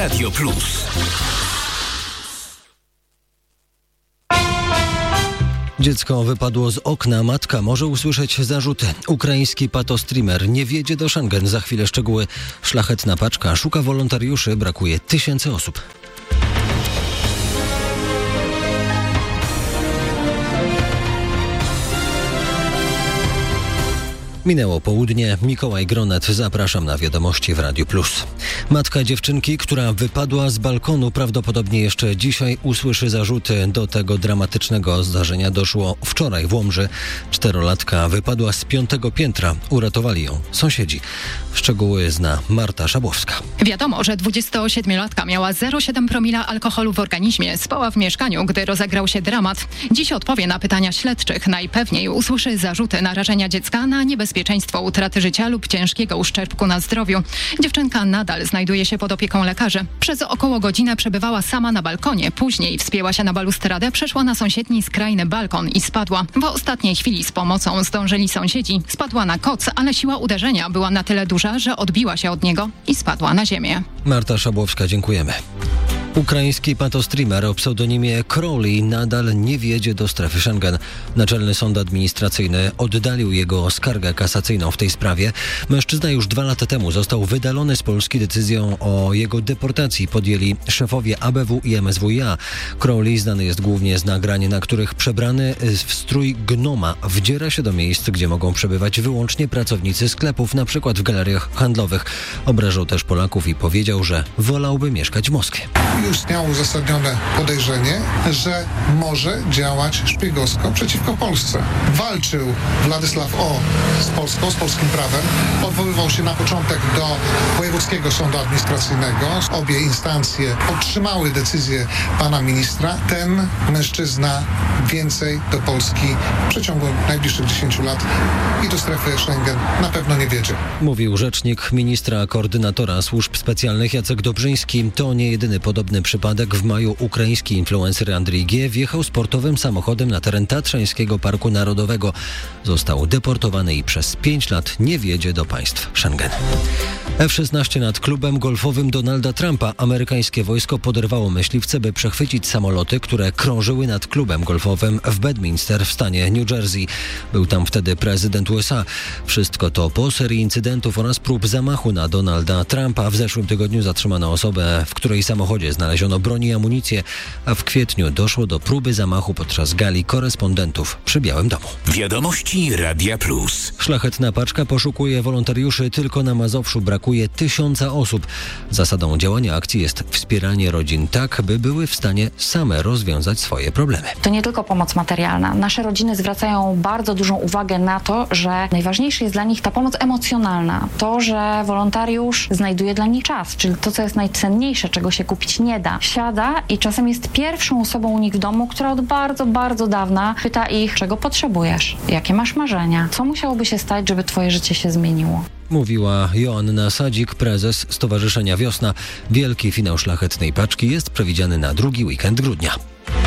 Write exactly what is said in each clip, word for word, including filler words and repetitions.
Radio Plus. Dziecko wypadło z okna, matka może usłyszeć zarzuty. Ukraiński patostreamer nie wjedzie do Schengen. Za chwilę szczegóły. Szlachetna paczka szuka wolontariuszy, brakuje tysięcy osób. Minęło południe. Mikołaj Gronet, zapraszam na wiadomości w Radiu Plus. Matka dziewczynki, która wypadła z balkonu, prawdopodobnie jeszcze dzisiaj usłyszy zarzuty. Do tego dramatycznego zdarzenia doszło wczoraj w Łomży. Czterolatka wypadła z piątego piętra. Uratowali ją sąsiedzi. Szczegóły zna Marta Szabłowska. Wiadomo, że dwudziestoośmiolatka miała zero przecinek siedem promila alkoholu w organizmie. Spała w mieszkaniu, gdy rozegrał się dramat. Dziś odpowie na pytania śledczych. Najpewniej usłyszy zarzuty narażenia dziecka na niebezpieczeństwo utraty życia lub ciężkiego uszczerbku na zdrowiu. Dziewczynka nadal znajduje się pod opieką lekarzy. Przez około godzinę przebywała sama na balkonie. Później wspięła się na balustradę, przeszła na sąsiedni skrajny balkon i spadła. W ostatniej chwili z pomocą zdążyli sąsiedzi. Spadła na koc, ale siła uderzenia była na tyle duża, że odbiła się od niego i spadła na ziemię. Marta Szabłowska, dziękujemy. Ukraiński patostreamer o pseudonimie Crowley nadal nie wjedzie do strefy Schengen. Naczelny Sąd Administracyjny oddalił jego skargę kasacyjną w tej sprawie. Mężczyzna już dwa lata temu został wydalony z Polski. Decyzją o jego deportacji podjęli szefowie A B W i M S W iA. Crowley znany jest głównie z nagrań, na których przebrany w strój gnoma wdziera się do miejsc, gdzie mogą przebywać wyłącznie pracownicy sklepów, na przykład w galeriach handlowych. Obrażał też Polaków i powiedział, że wolałby mieszkać w Moskwie. Istniało uzasadnione podejrzenie, że może działać szpiegowsko przeciwko Polsce. Walczył Władysław O. z Polską, z polskim prawem. Odwoływał się na początek do Wojewódzkiego Sądu Administracyjnego. Obie instancje otrzymały decyzję pana ministra. Ten mężczyzna więcej do Polski w przeciągu najbliższych dziesięciu lat i do strefy Schengen na pewno nie wiedzie. Mówił rzecznik ministra koordynatora służb specjalnych Jacek Dobrzyński. To nie jedyny podobny przypadek. W maju ukraiński influencer Andrzej G. wjechał sportowym samochodem na teren Tatrzańskiego Parku Narodowego. Został deportowany i przez pięć lat nie wjedzie do państw Schengen. F szesnaście nad klubem golfowym Donalda Trumpa. Amerykańskie wojsko poderwało myśliwce, by przechwycić samoloty, które krążyły nad klubem golfowym w Bedminster w stanie New Jersey. Był tam wtedy prezydent U S A. Wszystko to po serii incydentów oraz prób zamachu na Donalda Trumpa. W zeszłym tygodniu zatrzymano osobę, w której samochodzie znaleziono broń i amunicję, a w kwietniu doszło do próby zamachu podczas gali korespondentów przy Białym Domu. Wiadomości Radia Plus. Szlachetna paczka poszukuje wolontariuszy. Tylko na Mazowszu brakuje tysiąca osób. Zasadą działania akcji jest wspieranie rodzin tak, by były w stanie same rozwiązać swoje problemy. To nie tylko pomoc materialna. Nasze rodziny zwracają bardzo dużą uwagę na to, że najważniejsza jest dla nich ta pomoc emocjonalna. To, że wolontariusz znajduje dla nich czas, czyli to, co jest najcenniejsze, czego się kupić nie da. Siada i czasem jest pierwszą osobą u nich w domu, która od bardzo, bardzo dawna pyta ich, czego potrzebujesz, jakie masz marzenia, co musiałoby się stać, żeby twoje życie się zmieniło. Mówiła Joanna Sadzik, prezes Stowarzyszenia Wiosna. Wielki finał szlachetnej paczki jest przewidziany na drugi weekend grudnia.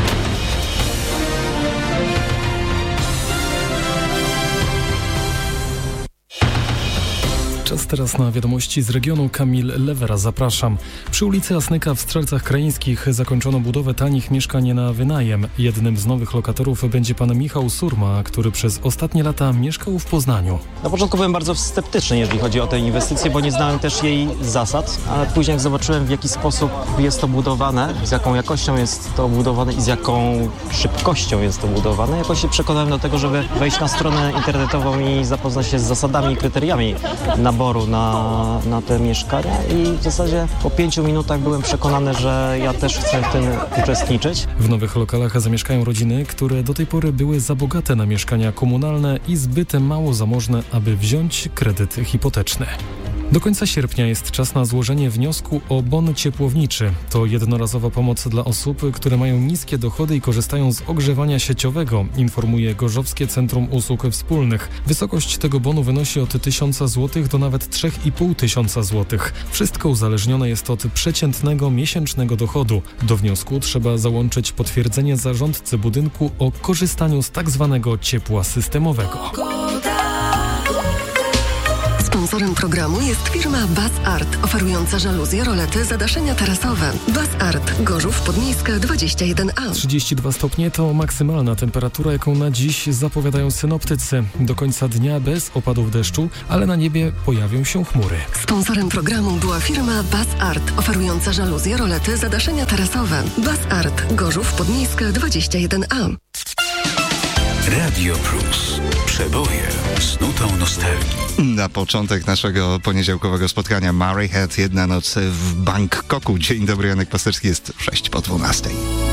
Czas teraz na wiadomości z regionu. Kamil Lewera, zapraszam. Przy ulicy Asnyka w Strzelcach Krajeńskich zakończono budowę tanich mieszkań na wynajem. Jednym z nowych lokatorów będzie pan Michał Surma, który przez ostatnie lata mieszkał w Poznaniu. Na początku byłem bardzo sceptyczny, jeżeli chodzi o tę inwestycję, bo nie znałem też jej zasad, ale później jak zobaczyłem, w jaki sposób jest to budowane, z jaką jakością jest to budowane i z jaką szybkością jest to budowane, jakoś się przekonałem do tego, żeby wejść na stronę internetową i zapoznać się z zasadami i kryteriami naboru Na, na te mieszkania i w zasadzie po pięciu minutach byłem przekonany, że ja też chcę w tym uczestniczyć. W nowych lokalach zamieszkają rodziny, które do tej pory były za bogate na mieszkania komunalne i zbyt mało zamożne, aby wziąć kredyt hipoteczny. Do końca sierpnia jest czas na złożenie wniosku o bon ciepłowniczy. To jednorazowa pomoc dla osób, które mają niskie dochody i korzystają z ogrzewania sieciowego, informuje Gorzowskie Centrum Usług Wspólnych. Wysokość tego bonu wynosi od tysiąca złotych do nawet trzy i pół tysiąca złotych. Wszystko uzależnione jest od przeciętnego miesięcznego dochodu. Do wniosku trzeba załączyć potwierdzenie zarządcy budynku o korzystaniu z tak zwanego ciepła systemowego. Sponsorem programu jest firma Bas Art, oferująca żaluzje, rolety, zadaszenia tarasowe. Bas Art, Gorzów Podmiejska dwadzieścia jeden A. trzydzieści dwa stopnie to maksymalna temperatura, jaką na dziś zapowiadają synoptycy. Do końca dnia bez opadów deszczu, ale na niebie pojawią się chmury. Sponsorem programu była firma Bas Art, oferująca żaluzje, rolety, zadaszenia tarasowe. Bas Art, Gorzów Podmiejska dwadzieścia jeden A. Radio Plus. Przeboje z nutą nostalgii. Na początek naszego poniedziałkowego spotkania Murray Head, jedna noc w Bangkoku. Dzień dobry, Janek Pasterski, jest sześć po dwunastej.